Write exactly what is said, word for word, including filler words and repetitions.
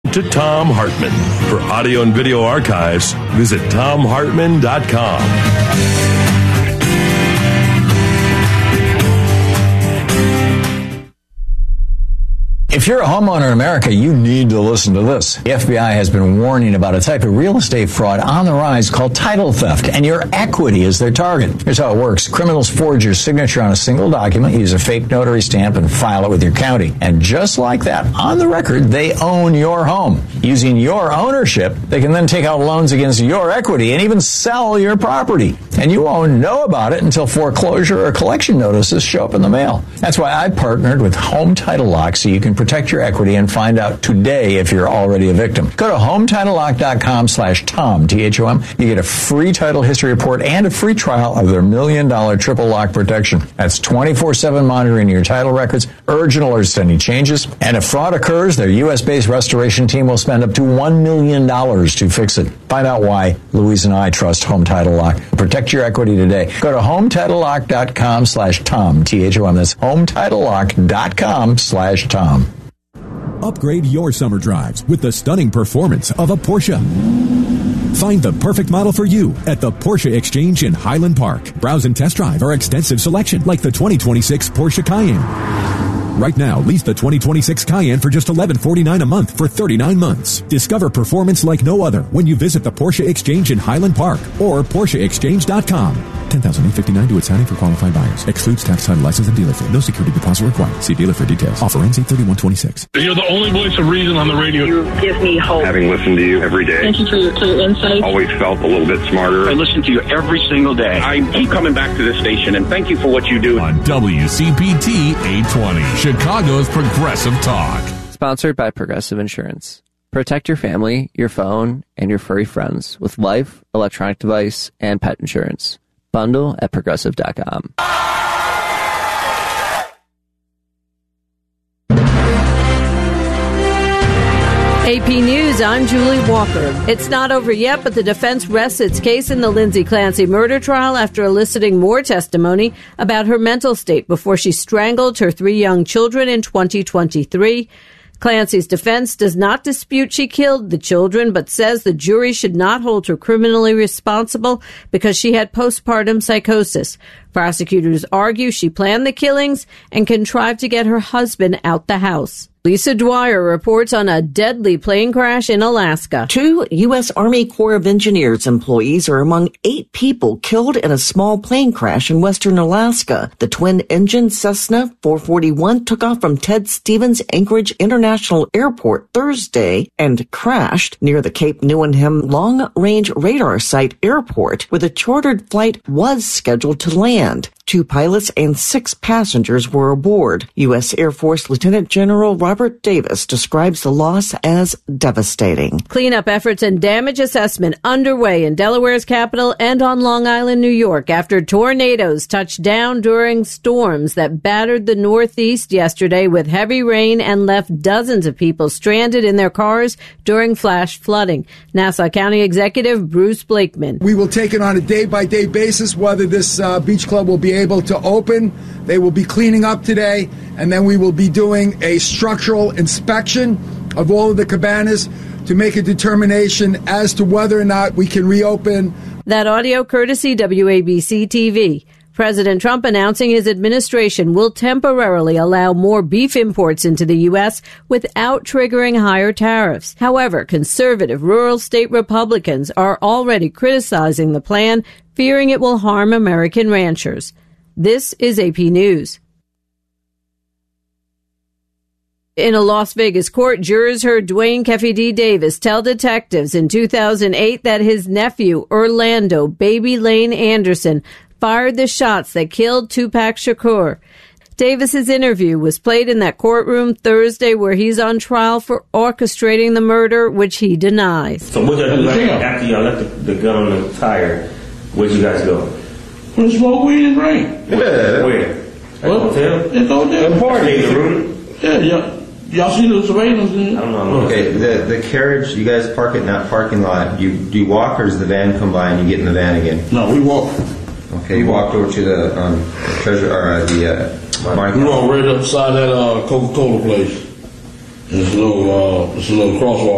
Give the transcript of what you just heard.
To Thom Hartmann. For audio and video archives, visit thom hartmann dot com. If you're a homeowner in America, you need to listen to this. The F B I has been warning about a type of real estate fraud on the rise called title theft, and your equity is their target. Here's how it works. Criminals forge your signature on a single document, use a fake notary stamp, and file it with your county. And just like that, on the record, they own your home. Using your ownership, they can then take out loans against your equity and even sell your property. And you won't know about it until foreclosure or collection notices show up in the mail. That's why I partnered with Home Title Lock so you can protect your equity and find out today if you're already a victim. Go to home title lock dot com slash Tom, T H O M. You get a free title history report and a free trial of their million dollar triple lock protection. That's twenty-four seven monitoring your title records, urgent alerts to any changes. And if fraud occurs, their U S based restoration team will spend up to one million dollars to fix it. Find out why Louise and I trust Home Title Lock. Protect your equity today. Go to home title lock dot com slash Tom, T H O M. That's home title lock dot com slash Tom. Upgrade your summer drives with the stunning performance of a Porsche. Find the perfect model for you at the Porsche Exchange in Highland Park. Browse and test drive our extensive selection like the twenty twenty-six Porsche Cayenne. Right now, lease the twenty twenty-six Cayenne for just eleven forty-nine a month for thirty-nine months. Discover performance like no other when you visit the Porsche Exchange in Highland Park or Porsche Exchange dot com. ten thousand eight hundred fifty-nine to its signing for qualifying buyers. Excludes tax, title, license, and dealer fee. No security deposit required. See dealer for details. Offer ends eight thirty-one twenty-six. You're the only voice of reason on the radio. You give me hope. Having listened to you every day. Thank you for your, for your insight. Always felt a little bit smarter. I listen to you every single day. I keep coming back to this station, and thank you for what you do. On W C P T eight twenty, Chicago's Progressive Talk. Sponsored by Progressive Insurance. Protect your family, your phone, and your furry friends with life, electronic device, and pet insurance. Bundle at progressive dot com. A P News, I'm Julie Walker. It's not over yet, but the defense rests its case in the Lindsay Clancy murder trial after eliciting more testimony about her mental state before she strangled her three young children in twenty twenty-three. Clancy's defense does not dispute she killed the children, but says the jury should not hold her criminally responsible because she had postpartum psychosis. Prosecutors argue she planned the killings and contrived to get her husband out the house. Lisa Dwyer reports on a deadly plane crash in Alaska. Two U S. Army Corps of Engineers employees are among eight people killed in a small plane crash in western Alaska. The twin-engine Cessna four forty-one took off from Ted Stevens Anchorage International Airport Thursday and crashed near the Cape Newinham Long-Range Radar Site Airport, where the chartered flight was scheduled to land. Two pilots and six passengers were aboard. U S. Air Force Lieutenant General Robert Davis describes the loss as devastating. Cleanup efforts and damage assessment underway in Delaware's capital and on Long Island, New York, after tornadoes touched down during storms that battered the Northeast yesterday with heavy rain and left dozens of people stranded in their cars during flash flooding. Nassau County Executive Bruce Blakeman. We will take it on a day-by-day basis whether this uh, beach club will be able to open. They will be cleaning up today, and then we will be doing a structural inspection of all of the cabanas to make a determination as to whether or not we can reopen. That audio courtesy W A B C T V. President Trump announcing his administration will temporarily allow more beef imports into the U S without triggering higher tariffs. However, conservative rural state Republicans are already criticizing the plan, fearing it will harm American ranchers. This is A P News. In a Las Vegas court, jurors heard Dwayne Keffy D. Davis tell detectives in two thousand eight that his nephew, Orlando Baby Lane Anderson, fired the shots that killed Tupac Shakur. Davis's interview was played in that courtroom Thursday, where he's on trial for orchestrating the murder, which he denies. So what y'all do like, after y'all left the, the gun on the tire? Where'd you guys go? We smoke weed and drink. Yeah. Where? At the hotel? At the hotel. The party in the room? Yeah, y'all, y'all see the surveillance? I don't know. Okay, the the carriage, you guys park it in that parking lot. You do you walk, or does the van come by and you get in the van again? No, we walk. Okay, you walked over to the um, the treasure or uh, the uh, market. We walk right up beside that uh, Coca-Cola place. There's a little, uh, there's a little crosswalk.